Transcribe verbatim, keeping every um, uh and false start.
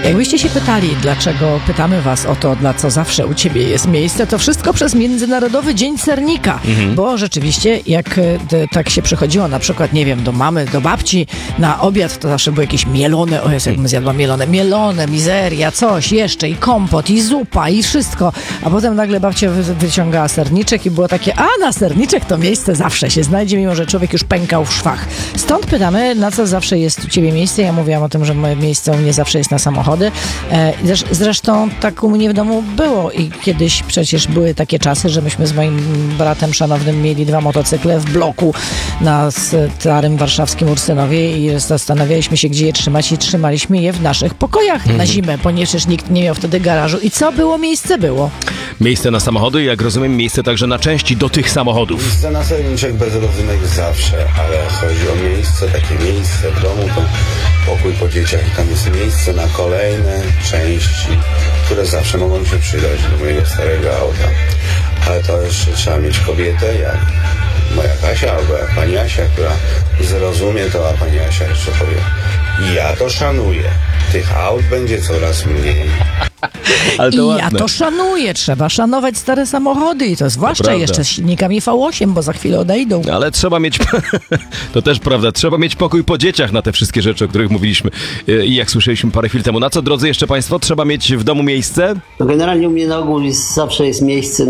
Jakbyście się pytali, dlaczego pytamy was o to, dla co zawsze u ciebie jest miejsce, to wszystko przez Międzynarodowy Dzień Sernika. Mhm. Bo rzeczywiście, jak e, tak się przychodziło na przykład, nie wiem, do mamy, do babci na obiad, to zawsze były jakieś mielone, o Jezu, jakbym zjadła mielone, mielone, mizeria, coś jeszcze i kompot, i zupa, i wszystko. A potem nagle babcia wy- wyciągała serniczek i było takie, a na serniczek to miejsce zawsze się znajdzie, mimo że człowiek już pękał w szwach. Stąd pytamy, na co zawsze jest u ciebie miejsce. Ja mówiłam o tym, że moje miejsce u mnie zawsze jest na samochody. E, zresztą tak u mnie w domu było i kiedyś przecież były takie czasy, że myśmy z moim bratem szanownym mieli dwa motocykle w bloku na starym warszawskim Ursynowie i zastanawialiśmy się, gdzie je trzymać i trzymaliśmy je w naszych pokojach mhm. na zimę, ponieważ nikt nie miał wtedy garażu. I co było? Miejsce było. Miejsce na samochody, jak rozumiem, miejsce także na części do tych samochodów. Miejsce na serniczek bez rozumek zawsze, ale chodzi o miejsce, takie miejsce w domu, to pokój po dzieciach i tam jest miejsce na kolejne części, które zawsze mogą się przydać do mojego starego auta. Ale to jeszcze trzeba mieć kobietę, jak moja Kasia albo jak pani Asia, która zrozumie to, a pani Asia jeszcze powie, i ja to szanuję. Tych aut będzie coraz mniej. Ale to I ładne. ja to szanuję. Trzeba szanować stare samochody i to zwłaszcza to jeszcze z silnikami V osiem, bo za chwilę odejdą. Ale trzeba mieć, to też prawda, trzeba mieć pokój po dzieciach na te wszystkie rzeczy, o których mówiliśmy i jak słyszeliśmy parę chwil temu. Na co, drodzy jeszcze państwo, trzeba mieć w domu miejsce? No generalnie u mnie na ogół jest, zawsze jest miejsce